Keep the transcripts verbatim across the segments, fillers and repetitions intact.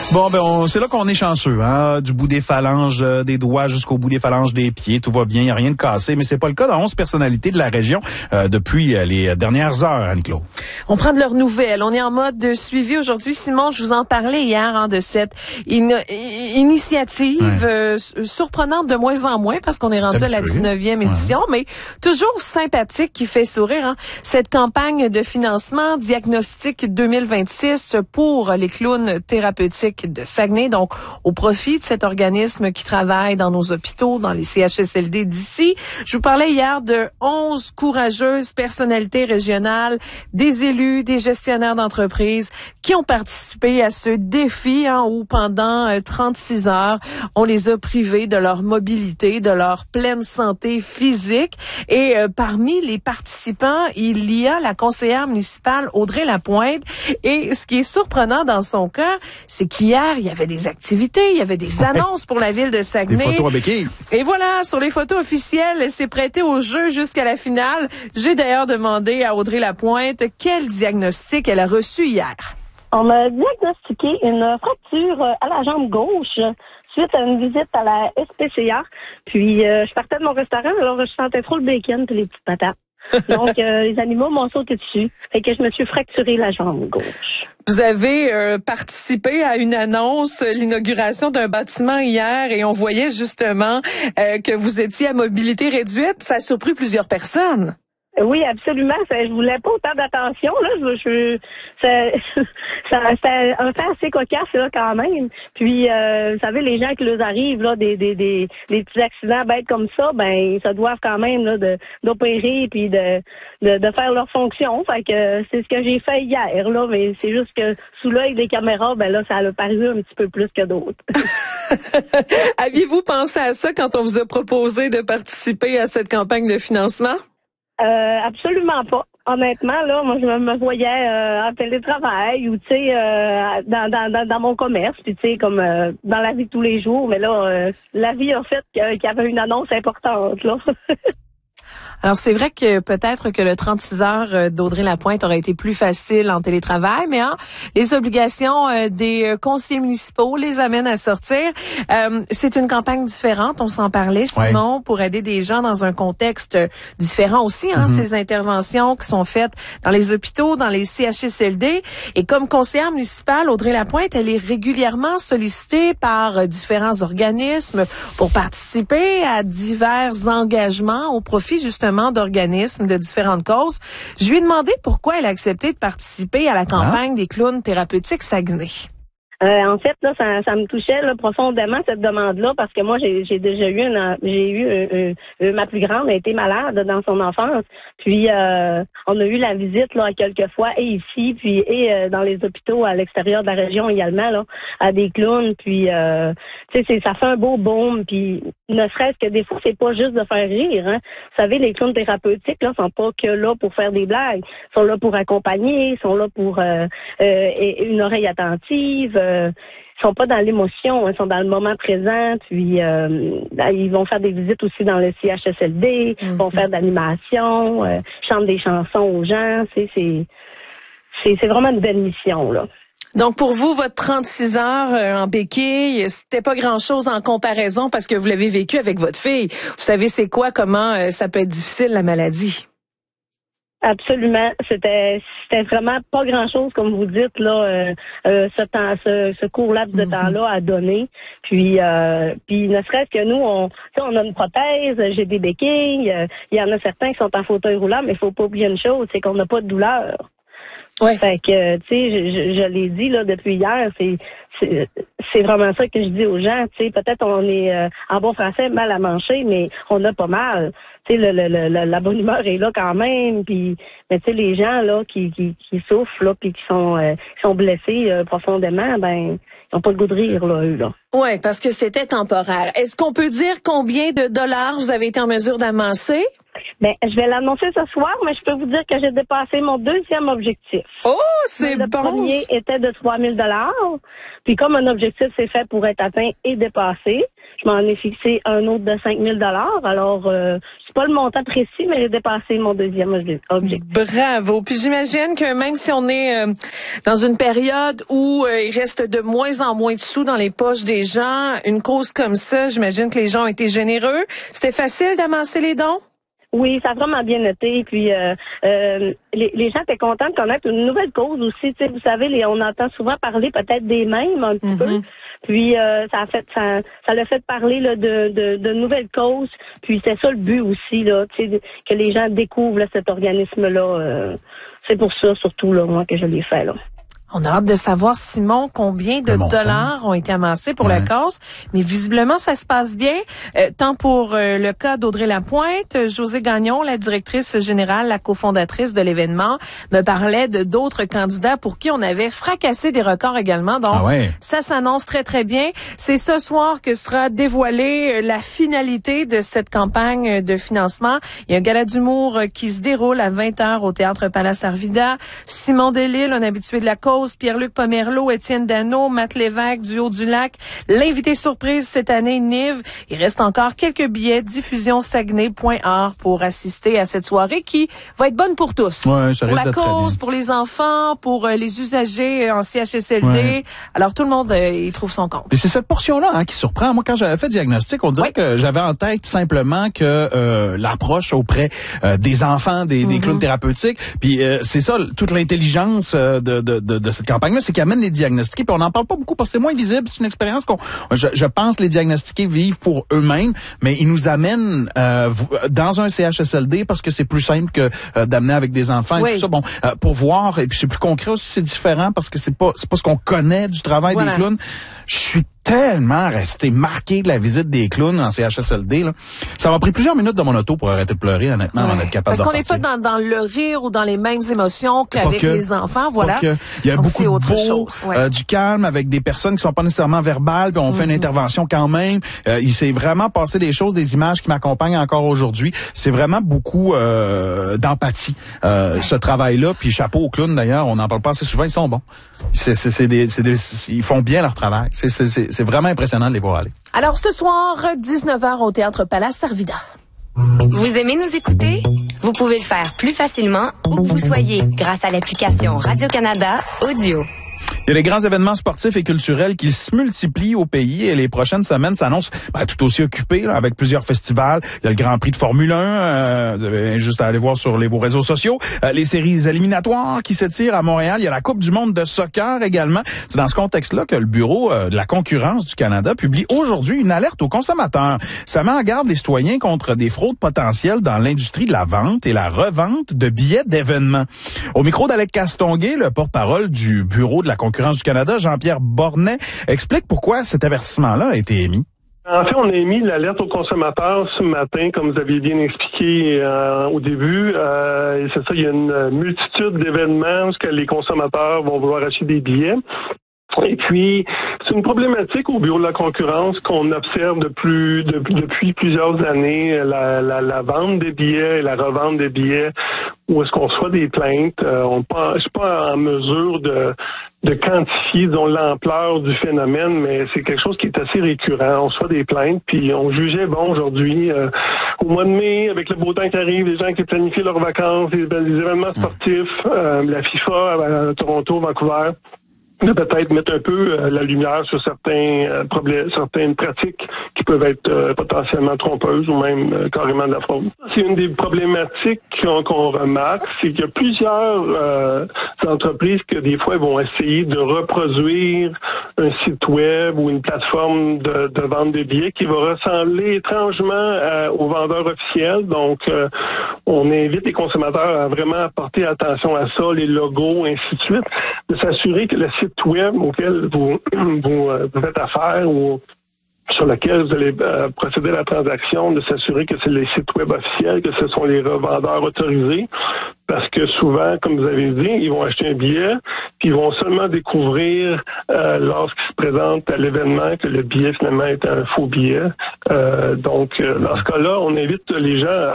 Bon, ben, on, c'est là qu'on est chanceux, hein. Du bout des phalanges euh, des doigts jusqu'au bout des phalanges des pieds, tout va bien, il n'y a rien de cassé, mais c'est pas le cas dans onze personnalités de la région euh, depuis euh, les dernières heures, Anne-Claude. On prend de leurs nouvelles. On est en mode de suivi aujourd'hui. Simon, je vous en parlais hier hein, de cette in- initiative ouais. euh, surprenante de moins en moins parce qu'on est rendu à la dix-neuvième édition, ouais. mais toujours sympathique qui fait sourire. Hein. Cette campagne de financement Diagnostic deux mille vingt-six pour les clowns thérapeutiques de Saguenay, donc au profit de cet organisme qui travaille dans nos hôpitaux, dans les C H S L D d'ici. Je vous parlais hier de onze courageuses personnalités régionales, des élus, des gestionnaires d'entreprises qui ont participé à ce défi hein, où pendant euh, trente-six heures, on les a privés de leur mobilité, de leur pleine santé physique. Et euh, parmi les participants, il y a la conseillère municipale Audrey Lapointe. Et ce qui est surprenant dans son cas, c'est qu'il Hier, il y avait des activités, il y avait des annonces pour la ville de Saguenay. Des photos à béquilles. Et voilà, sur les photos officielles, elle s'est prêtée au jeu jusqu'à la finale. J'ai d'ailleurs demandé à Audrey Lapointe quel diagnostic elle a reçu hier. On m'a diagnostiqué une fracture à la jambe gauche suite à une visite à la S P C A. Puis, euh, je partais de mon restaurant, alors je sentais trop le bacon et les petites patates. Donc, euh, les animaux m'ont sauté dessus. Fait que je me suis fracturé la jambe gauche. Vous avez euh, participé à une annonce, l'inauguration d'un bâtiment hier, et on voyait justement euh, que vous étiez à mobilité réduite. Ça a surpris plusieurs personnes. Oui, absolument. Ça, je voulais pas autant d'attention, là. Je, je, ça, ça, c'était un fait assez cocasse, là, quand même. Puis, euh, vous savez, les gens qui leur arrivent, là, des, des, des, des petits accidents bêtes comme ça, ben, ils se doivent quand même, là, de, d'opérer puis de, de, de faire leur fonction. Fait que c'est ce que j'ai fait hier, là. Mais c'est juste que sous l'œil des caméras, ben là, ça a paru un petit peu plus que d'autres. Aviez-vous pensé à ça quand on vous a proposé de participer à cette campagne de financement? Euh, absolument pas. Honnêtement, là, moi, je me voyais euh, en télétravail ou, tu sais, euh, dans, dans, dans mon commerce, puis, tu sais, comme euh, dans la vie de tous les jours. Mais là, euh, la vie a fait qu'il y avait une annonce importante, là. Alors, c'est vrai que peut-être que le trente-six heures d'Audrey Lapointe aurait été plus facile en télétravail, mais hein, les obligations euh, des conseillers municipaux les amènent à sortir. Euh, c'est une campagne différente, on s'en parlait, Simon, ouais. pour aider des gens dans un contexte différent aussi, hein, mm-hmm. ces interventions qui sont faites dans les hôpitaux, dans les C H S L D. Et comme conseillère municipale, Audrey Lapointe, elle est régulièrement sollicitée par différents organismes pour participer à divers engagements au profit justement d'organismes de différentes causes. Je lui ai demandé pourquoi elle a accepté de participer à la campagne ah. des clowns thérapeutiques Saguenay. Euh, en fait, là, ça, ça me touchait là, profondément cette demande-là parce que moi, j'ai, j'ai déjà eu une, j'ai eu euh, euh, ma plus grande a été malade dans son enfance. Puis euh, on a eu la visite là quelques fois et ici, puis et euh, dans les hôpitaux à l'extérieur de la région également là, à des clowns. Puis euh, tu sais, c'est, ça fait un beau baume. Puis ne serait-ce que des fois, c'est pas juste de faire rire. Hein. Vous savez, les clowns thérapeutiques là sont pas que là pour faire des blagues, ils sont là pour accompagner, ils sont là pour euh, euh, une oreille attentive. Euh, ils sont pas dans l'émotion, ils sont dans le moment présent, puis euh, ils vont faire des visites aussi dans le C H S L D, ils mm-hmm. vont faire de l'animation, euh, chantent des chansons aux gens, c'est, c'est, c'est, c'est vraiment une belle mission, là. Donc, pour vous, votre trente-six heures euh, en béquille, c'était pas grand-chose en comparaison parce que vous l'avez vécu avec votre fille. Vous savez c'est quoi, comment euh, ça peut être difficile, la maladie? Absolument, c'était c'était vraiment pas grand chose comme vous dites là, euh, euh, ce temps, ce, ce court laps de temps-là à donner. Puis euh, puis ne serait-ce que nous, on on a une prothèse, j'ai des béquilles, il euh, y en a certains qui sont en fauteuil roulant, mais il faut pas oublier une chose, c'est qu'on n'a pas de douleur. Ouais. Fait que, tu sais, je, je, je l'ai dit là depuis hier, c'est, c'est c'est vraiment ça que je dis aux gens. Tu sais, peut-être on est euh, en bon français mal à manger, mais on a pas mal. Tu sais, le, le, le, la bonne humeur est là quand même. Puis, mais tu sais, les gens là qui qui, qui souffrent là, puis qui sont euh, qui sont blessés euh, profondément, ben ils n'ont pas le goût de rire là, eux là. Oui, parce que c'était temporaire. Est-ce qu'on peut dire combien de dollars vous avez été en mesure d'amasser? Ben, je vais l'annoncer ce soir, mais je peux vous dire que j'ai dépassé mon deuxième objectif. Oh, c'est le bon! Le premier était de trois mille dollars. Puis comme un objectif, c'est fait pour être atteint et dépassé, je m'en ai fixé un autre de cinq mille dollars. Alors, euh, c'est pas le montant précis, mais j'ai dépassé mon deuxième objectif. Bravo! Puis j'imagine que même si on est euh, dans une période où euh, il reste de moins en moins de sous dans les poches des gens, une cause comme ça, j'imagine que les gens ont été généreux. C'était facile d'amasser les dons? Oui, ça a vraiment bien été. Puis euh, euh, les, les gens étaient contents de connaître une nouvelle cause aussi. Tu sais, vous savez, les, on entend souvent parler peut-être des mêmes un petit mm-hmm. peu. Puis euh, ça a fait ça, ça l'a fait parler là, de, de, de nouvelles causes. Puis c'est ça le but aussi, là, tu sais, que les gens découvrent là, cet organisme-là. Euh, c'est pour ça surtout là, moi, que je l'ai fait là. On a hâte de savoir, Simon, combien de dollars ont été amassés pour ouais. la cause. Mais visiblement, ça se passe bien. Euh, tant pour euh, le cas d'Audrey Lapointe, Josée Gagnon, la directrice générale, la cofondatrice de l'événement, me parlait de d'autres candidats pour qui on avait fracassé des records également. Donc, ah ouais. ça s'annonce très, très bien. C'est ce soir que sera dévoilée la finalité de cette campagne de financement. Il y a un gala d'humour qui se déroule à vingt heures au Théâtre Palace Arvida. Simon Delisle, un habitué de la cause, Pierre-Luc Pomerleau, Étienne Dano, Matt Lévesque du Haut-du-Lac. L'invité surprise cette année, Nive. Il reste encore quelques billets, diffusion saguenay point org pour assister à cette soirée qui va être bonne pour tous. Ouais, ça pour risque la cause, bien. Pour les enfants, pour euh, les usagers en C H S L D. Ouais. Alors tout le monde euh, y trouve son compte. Et c'est cette portion-là hein, qui surprend. Moi, quand j'avais fait diagnostic, on dirait oui. que j'avais en tête simplement que euh, l'approche auprès euh, des enfants, des, mm-hmm. des clowns thérapeutiques. Puis euh, c'est ça, toute l'intelligence euh, de, de, de de cette campagne-là, c'est qu'ils amènent les diagnostiqués, puis on n'en parle pas beaucoup parce que c'est moins visible. C'est une expérience qu'on, je, je pense, les diagnostiqués vivent pour eux-mêmes, mais ils nous amènent euh, dans un C H S L D parce que c'est plus simple que euh, d'amener avec des enfants oui. et tout ça. Bon, euh, pour voir, et puis c'est plus concret aussi, c'est différent parce que c'est pas, c'est pas ce qu'on connaît du travail voilà. des clowns. Je suis tellement resté marqué de la visite des clowns en C H S L D. Là. Ça m'a pris plusieurs minutes dans mon auto pour arrêter de pleurer, honnêtement, ouais. avant d'être capable de Parce qu'on n'est pas dans, dans le rire ou dans les mêmes émotions qu'avec que, les enfants, voilà. Il y a Donc, beaucoup de beau, ouais. euh, du calme avec des personnes qui sont pas nécessairement verbales, puis on mm-hmm. fait une intervention quand même. Euh, il s'est vraiment passé des choses, des images qui m'accompagnent encore aujourd'hui. C'est vraiment beaucoup euh, d'empathie, euh, ouais. ce travail-là. Puis chapeau aux clowns, d'ailleurs, on n'en parle pas assez souvent, ils sont bons. C'est, c'est, c'est des, c'est des, ils font bien leur travail. C'est, c'est, c'est, c'est vraiment impressionnant de les voir aller. Alors ce soir, dix-neuf heures au Théâtre Palace Arvida. Vous aimez nous écouter? Vous pouvez le faire plus facilement où que vous soyez grâce à l'application Radio-Canada Audio. Il y a les grands événements sportifs et culturels qui se multiplient au pays et les prochaines semaines s'annoncent ben, tout aussi occupées là, avec plusieurs festivals. Il y a le Grand Prix de Formule un, euh, vous avez juste à aller voir sur les, vos réseaux sociaux. Euh, les séries éliminatoires qui s'étirent à Montréal. Il y a la Coupe du monde de soccer également. C'est dans ce contexte-là que le Bureau euh, de la concurrence du Canada publie aujourd'hui une alerte aux consommateurs. Ça met en garde les citoyens contre des fraudes potentielles dans l'industrie de la vente et la revente de billets d'événements. Au micro d'Alec Castonguay, le porte-parole du Bureau de la concurrence du Canada, Jean-Pierre Bornet, explique pourquoi cet avertissement-là a été émis. En fait, on a émis l'alerte aux consommateurs ce matin, comme vous aviez bien expliqué euh, au début. Euh, et c'est ça, il y a une multitude d'événements où les consommateurs vont vouloir acheter des billets. Et puis, c'est une problématique au Bureau de la concurrence qu'on observe depuis, depuis, depuis plusieurs années, la, la, la vente des billets et la revente des billets, où est-ce qu'on reçoit des plaintes. Euh, on ne suis pas en mesure de, de quantifier, disons, l'ampleur du phénomène, mais c'est quelque chose qui est assez récurrent. On reçoit des plaintes, puis on jugeait, bon, aujourd'hui, euh, au mois de mai, avec le beau temps qui arrive, les gens qui planifient leurs vacances, les, les événements sportifs, euh, la FIFA à, à Toronto, Vancouver, de peut-être mettre un peu euh, la lumière sur certains euh, problèmes, certaines pratiques qui peuvent être euh, potentiellement trompeuses ou même euh, carrément de la fraude. C'est une des problématiques qu'on, qu'on remarque, c'est qu'il y a plusieurs euh, entreprises que des fois vont essayer de reproduire un site web ou une plateforme de, de vente de billets qui va ressembler étrangement euh, aux vendeurs officiels. Donc, euh, on invite les consommateurs à vraiment porter attention à ça, les logos, ainsi de suite, de s'assurer que le site web auquel vous, vous, euh, vous faites affaire ou sur lequel vous allez euh, procéder à la transaction, de s'assurer que c'est les sites web officiels, que ce sont les revendeurs autorisés, parce que souvent, comme vous avez dit, ils vont acheter un billet, puis ils vont seulement découvrir euh, lorsqu'ils se présentent à l'événement que le billet finalement est un faux billet. Euh, donc, euh, dans ce cas-là, on invite les gens à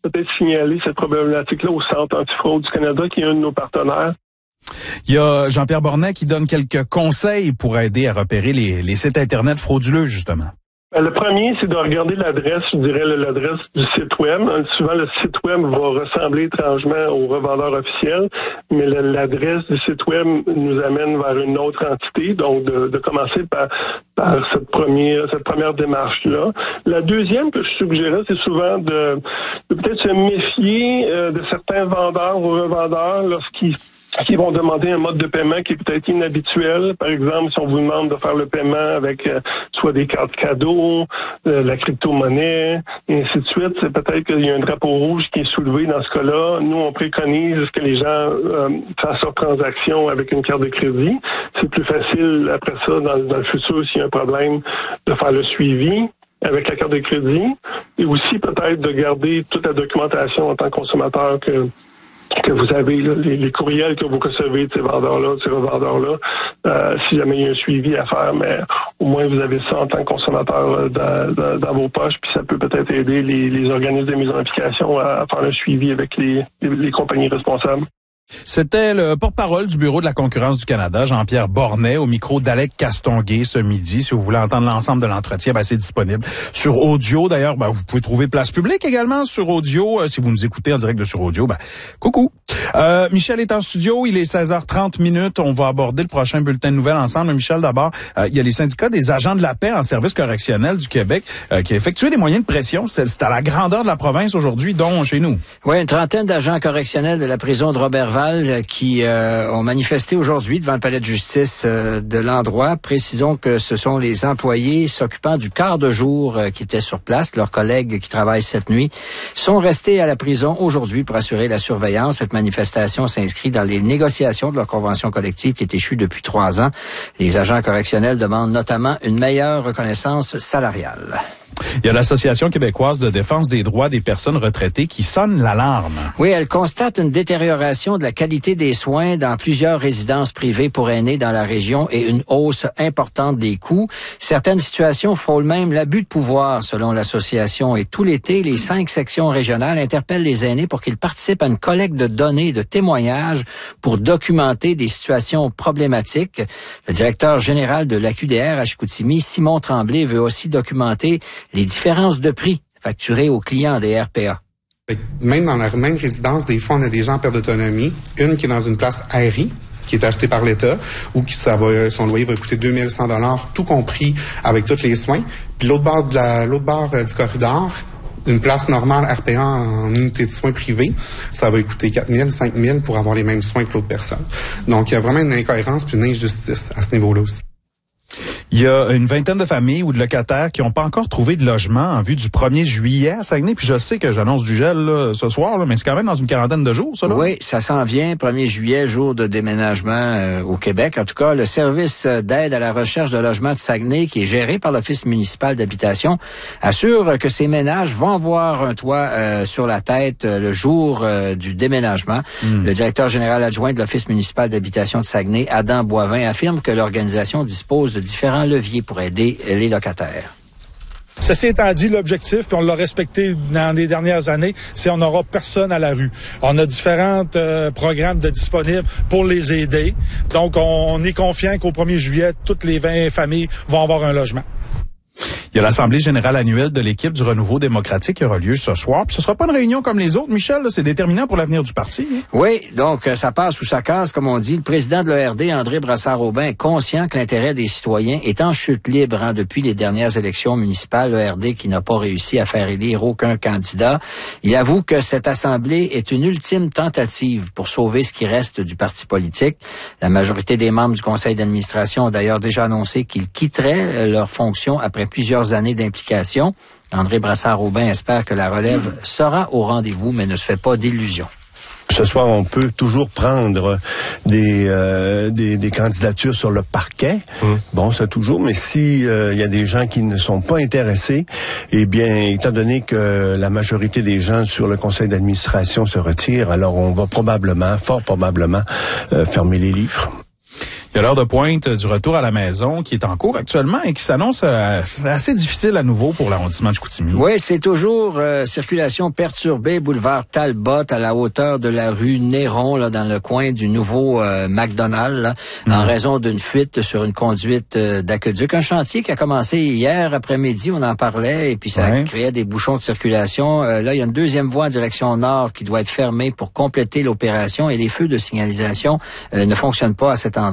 peut-être signaler cette problématique-là au Centre antifraude du Canada, qui est un de nos partenaires. Il y a Jean-Pierre Bornet qui donne quelques conseils pour aider à repérer les, les sites Internet frauduleux, justement. Le premier, c'est de regarder l'adresse, je dirais l'adresse du site web. Souvent, le site web va ressembler étrangement au revendeur officiel, mais l'adresse du site web nous amène vers une autre entité. Donc, de, de commencer par, par cette première, cette première démarche-là. La deuxième que je suggérais, c'est souvent de, de peut-être se méfier euh, de certains vendeurs ou revendeurs lorsqu'ils qui vont demander un mode de paiement qui est peut-être inhabituel. Par exemple, si on vous demande de faire le paiement avec euh, soit des cartes cadeaux, euh, la crypto-monnaie, et ainsi de suite, c'est peut-être qu'il y a un drapeau rouge qui est soulevé dans ce cas-là. Nous, on préconise que les gens euh, fassent leur transaction avec une carte de crédit. C'est plus facile, après ça, dans, dans le futur, s'il y a un problème, de faire le suivi avec la carte de crédit. Et aussi, peut-être, de garder toute la documentation en tant que consommateur que que vous avez, là, les, les courriels que vous recevez de ces vendeurs-là, de ces revendeurs-là, euh, si jamais il y a un suivi à faire, mais au moins vous avez ça en tant que consommateur euh, dans, dans, dans vos poches, puis ça peut peut-être aider les, les organismes de mise en application à, à faire le suivi avec les, les, les compagnies responsables. C'était le porte-parole du Bureau de la concurrence du Canada, Jean-Pierre Bornet, au micro d'Alec Castonguay ce midi. Si vous voulez entendre l'ensemble de l'entretien, ben, c'est disponible sur audio. D'ailleurs, ben, vous pouvez trouver Place Publique également sur audio. Euh, si vous nous écoutez en direct de sur audio, ben, coucou. Euh, Michel est en studio, il est seize heures trente minutes. On va aborder le prochain bulletin de nouvelles ensemble. Michel, d'abord, euh, il y a les syndicats des agents de la paix en service correctionnel du Québec euh, qui a effectué des moyens de pression. C'est, c'est à la grandeur de la province aujourd'hui, dont chez nous. Oui, une trentaine d'agents correctionnels de la prison de Robertval qui euh, ont manifesté aujourd'hui devant le palais de justice euh, de l'endroit. Précisons que ce sont les employés s'occupant du quart de jour euh, qui étaient sur place. Leurs collègues qui travaillent cette nuit sont restés à la prison aujourd'hui pour assurer la surveillance. Cette manifestation s'inscrit dans les négociations de leur convention collective qui est échue depuis trois ans. Les agents correctionnels demandent notamment une meilleure reconnaissance salariale. Il y a l'Association québécoise de défense des droits des personnes retraitées qui sonne l'alarme. Oui, elle constate une détérioration de la qualité des soins dans plusieurs résidences privées pour aînés dans la région et une hausse importante des coûts. Certaines situations frôlent même l'abus de pouvoir, selon l'association. Et tout l'été, les cinq sections régionales interpellent les aînés pour qu'ils participent à une collecte de données et de témoignages pour documenter des situations problématiques. Le directeur général de l'A Q D R à Chicoutimi, Simon Tremblay, veut aussi documenter les différences de prix facturées aux clients des R P A. Même dans la même résidence, des fois, on a des gens en perte d'autonomie. Une qui est dans une place aérie, qui est achetée par l'État, ou qui ça va, son loyer va coûter deux mille cent dollars, tout compris avec tous les soins. Puis l'autre bord de la, l'autre bord euh, du corridor, une place normale R P A en unité de soins privée, ça va coûter quatre mille, cinq mille pour avoir les mêmes soins que l'autre personne. Donc, il y a vraiment une incohérence puis une injustice à ce niveau-là aussi. Il y a une vingtaine de familles ou de locataires qui n'ont pas encore trouvé de logement en vue du premier juillet à Saguenay. Puis je sais que j'annonce du gel là, ce soir, là, mais c'est quand même dans une quarantaine de jours, ça, là? Oui, ça s'en vient. premier juillet, jour de déménagement euh, au Québec. En tout cas, le service d'aide à la recherche de logement de Saguenay, qui est géré par l'Office municipal d'habitation, assure que ces ménages vont avoir un toit euh, sur la tête euh, le jour euh, du déménagement. Mm. Le directeur général adjoint de l'Office municipal d'habitation de Saguenay, Adam Boivin, affirme que l'organisation dispose de différents leviers pour aider les locataires. Ceci étant dit, l'objectif, puis on l'a respecté dans les dernières années, c'est on n'aura personne à la rue. On a différents euh, programmes de disponibles pour les aider. Donc, on, on est confiant qu'au premier juillet, toutes les vingt familles vont avoir un logement. Il y a l'Assemblée générale annuelle de l'équipe du Renouveau démocratique qui aura lieu ce soir. Puis ce sera pas une réunion comme les autres, Michel, là, c'est déterminant pour l'avenir du parti. Hein? Oui, donc ça passe ou ça casse, comme on dit. Le président de l'E R D, André Brassard-Aubin, est conscient que l'intérêt des citoyens est en chute libre hein, depuis les dernières élections municipales. L'E R D qui n'a pas réussi à faire élire aucun candidat. Il avoue que cette assemblée est une ultime tentative pour sauver ce qui reste du parti politique. La majorité des membres du conseil d'administration ont d'ailleurs déjà annoncé qu'ils quitteraient leur fonction après plusieurs années d'implication. André Brassard-Aubin espère que la relève sera au rendez-vous, mais ne se fait pas d'illusions. Ce soir, on peut toujours prendre des euh, des, des candidatures sur le parquet. Mmh. Bon, ça toujours, mais si euh, il y a des gens qui ne sont pas intéressés, eh bien, étant donné que la majorité des gens sur le conseil d'administration se retirent, alors on va probablement, fort probablement, euh, fermer les livres. Il y a l'heure de pointe du retour à la maison qui est en cours actuellement et qui s'annonce euh, assez difficile à nouveau pour l'arrondissement de Chicoutimi. Oui, c'est toujours euh, circulation perturbée, boulevard Talbot à la hauteur de la rue Néron, là, dans le coin du nouveau euh, McDonald's, là, mmh. en raison d'une fuite sur une conduite euh, d'aqueduc. Un chantier qui a commencé hier après-midi, on en parlait, et puis ça ouais. créait des bouchons de circulation. Euh, là, il y a une deuxième voie en direction nord qui doit être fermée pour compléter l'opération et les feux de signalisation euh, ne fonctionnent pas à cet endroit.